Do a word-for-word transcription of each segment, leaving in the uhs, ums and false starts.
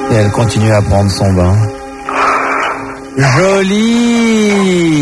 Et elle continue à prendre son bain. Jolie.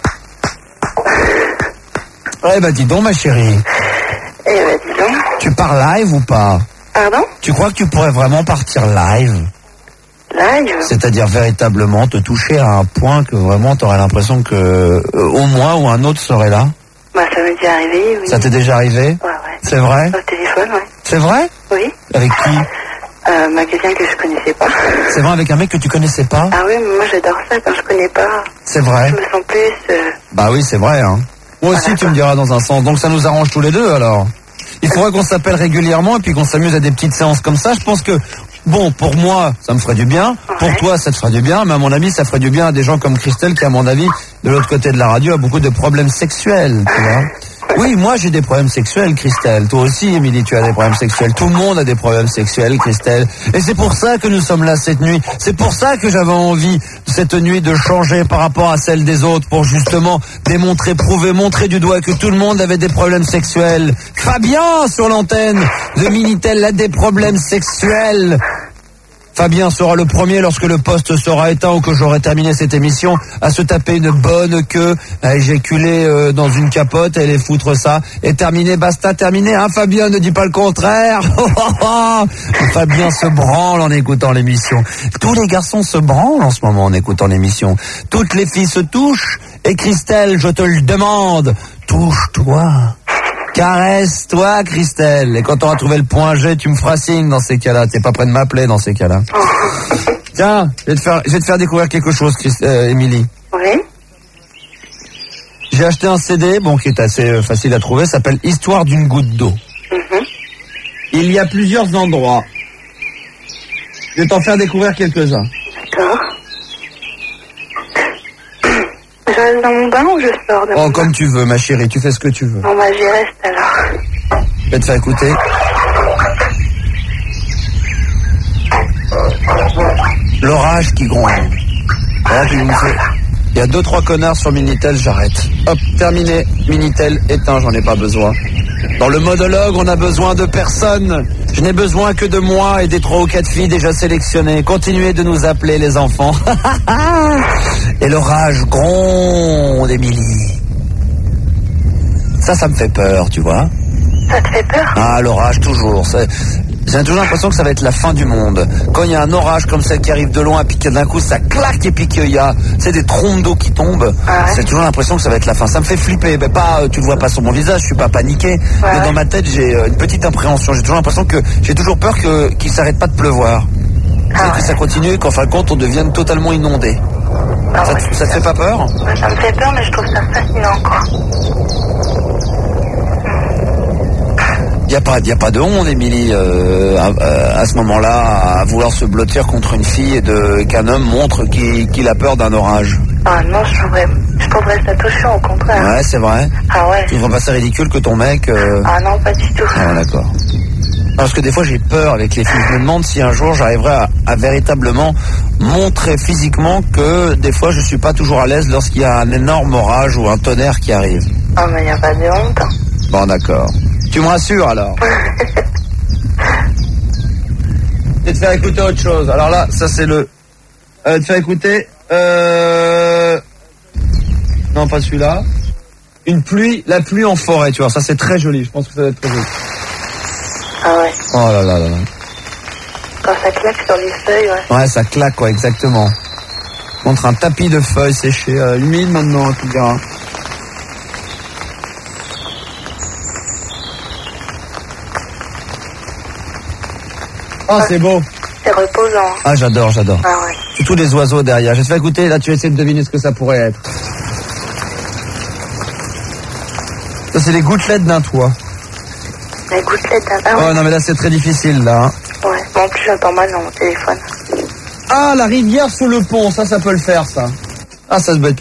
Eh ben dis donc ma chérie. Eh ben dis donc. Tu pars live ou pas? Pardon? Tu crois que tu pourrais vraiment partir live? Live? C'est-à-dire véritablement te toucher à un point que vraiment t'aurais l'impression que euh, au moins ou un autre serait là? Bah ça m'est déjà arrivé, oui. Ça t'est déjà arrivé? Ouais, ouais. C'est vrai? Au téléphone, ouais. C'est vrai? Oui. Avec qui? Euh, bah quelqu'un que je connaissais pas. C'est vrai, avec un mec que tu connaissais pas? Ah oui, mais moi j'adore ça quand je connais pas. C'est vrai? Je me sens plus... Euh... Bah oui, c'est vrai, hein. Moi aussi, Voilà. tu me diras dans un sens. Donc ça nous arrange tous les deux, alors. Il faudrait qu'on s'appelle régulièrement et puis qu'on s'amuse à des petites séances comme ça. Je pense que, bon, pour moi, ça me ferait du bien. Ouais. Pour toi, ça te ferait du bien. Mais à mon avis, ça ferait du bien à des gens comme Christelle qui, à mon avis, de l'autre côté de la radio, a beaucoup de problèmes sexuels, tu vois. Oui, moi j'ai des problèmes sexuels, Christelle. Toi aussi, Émilie, tu as des problèmes sexuels. Tout le monde a des problèmes sexuels, Christelle. Et c'est pour ça que nous sommes là cette nuit. C'est pour ça que j'avais envie, cette nuit, de changer par rapport à celle des autres, pour justement démontrer, prouver, montrer du doigt que tout le monde avait des problèmes sexuels. Fabien, sur l'antenne de Minitel, a des problèmes sexuels. Fabien sera le premier, lorsque le poste sera éteint ou que j'aurai terminé cette émission, à se taper une bonne queue, à éjaculer euh, dans une capote et les foutre ça. Et terminé, basta, terminé, hein Fabien, ne dis pas le contraire. Fabien se branle en écoutant l'émission. Tous les garçons se branlent en ce moment en écoutant l'émission. Toutes les filles se touchent. Et Christelle, je te le demande, touche-toi. Caresse-toi, Christelle. Et quand on aura trouvé le point G, tu me feras signe dans ces cas-là. T'es pas prêt de m'appeler dans ces cas-là. Tiens, je vais te faire, je vais te faire découvrir quelque chose, Christ, euh, Émilie. Oui. J'ai acheté un C D, bon, qui est assez euh, facile à trouver, s'appelle Histoire d'une goutte d'eau. Mm-hmm. Il y a plusieurs endroits. Je vais t'en faire découvrir quelques-uns. D'accord. Je reste dans mon bain ou je sors de Oh, mon comme bain? tu veux, ma chérie, tu fais ce que tu veux. Bon bah j'y reste alors. Je vais te faire écouter. L'orage qui gronde. Voilà, puis vous me faites- Il y a deux, trois connards sur Minitel, j'arrête. Hop, terminé. Minitel éteint, j'en ai pas besoin. Dans le monologue, on a besoin de personne. Je n'ai besoin que de moi et des trois ou quatre filles déjà sélectionnées. Continuez de nous appeler, les enfants. Et l'orage gronde, Émilie. Ça, ça me fait peur, tu vois. Ça te fait peur? Ah, l'orage, toujours. C'est- J'ai toujours l'impression que ça va être la fin du monde. Quand il y a un orage comme ça qui arrive de loin, puis que d'un coup ça claque et puis qu'il y a, c'est des trompes d'eau qui tombent, Ah ouais. j'ai toujours l'impression que ça va être la fin. Ça me fait flipper. Mais pas, euh, tu le vois pas sur mon visage, je suis pas paniqué. Ouais, mais ouais. dans ma tête, j'ai euh, une petite appréhension. J'ai toujours l'impression que, j'ai toujours peur que, qu'il s'arrête pas de pleuvoir. Ah C'est que ouais. ça continue et qu'en fin de compte, on devienne totalement inondé. Ah Ça, ouais. te- ça te fait pas peur? Bah, ça me fait peur mais je trouve ça fascinant quoi. Il n'y a pas, y a pas de honte, Émilie, euh, à, à- à ce moment-là, à vouloir se blottir contre une fille et de, qu'un homme montre qu'il, qu'il a peur d'un orage. Ah non, je trouverais, je trouverais ça touchant au contraire. Ouais, c'est vrai. Ah ouais. Tu ne trouves pas ça ridicule que ton mec... Euh... Ah non, pas du tout. Ah, d'accord. Parce que des fois, j'ai peur avec les filles. Je me demande si un jour, j'arriverai à, à véritablement montrer physiquement que des fois, je suis pas toujours à l'aise lorsqu'il y a un énorme orage ou un tonnerre qui arrive. Ah mais y a pas de honte. Bon, d'accord. Tu me rassures, alors. Et te faire écouter autre chose. Alors là, ça, c'est le... Euh, te faire écouter... Euh... Non, pas celui-là. Une pluie, la pluie en forêt, tu vois. Ça, c'est très joli. Je pense que ça va être très joli. Ah ouais. Oh là là là là. Quand ça claque sur les feuilles, ouais. Ouais, ça claque, quoi, exactement. Contre un tapis de feuilles séchées. Euh, humide maintenant, tu diras. Oh, c'est beau. C'est reposant. hein. Ah, j'adore, j'adore. Ah ouais. Surtout les oiseaux derrière. Je vais te faire écouter, là, tu vas essayer de deviner ce que ça pourrait être. Ça, c'est les gouttelettes d'un toit. Les gouttelettes, ah Oh, ouais. non, mais là, c'est très difficile, là. hein. Ouais. Bon, en plus j'entends mal dans mon téléphone. Ah, la rivière sous le pont, ça, ça peut le faire, ça. Ah, ça se peut être